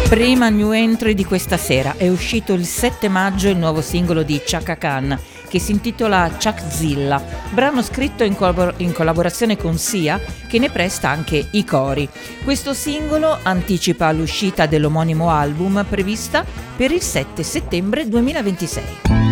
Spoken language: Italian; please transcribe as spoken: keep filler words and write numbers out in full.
Prima new entry di questa sera, è uscito il sette maggio il nuovo singolo di Chaka Khan che si intitola Chakzilla, brano scritto in, collabor- in collaborazione con Sia, che ne presta anche i cori. Questo singolo anticipa l'uscita dell'omonimo album prevista per il sette settembre duemilaventisei.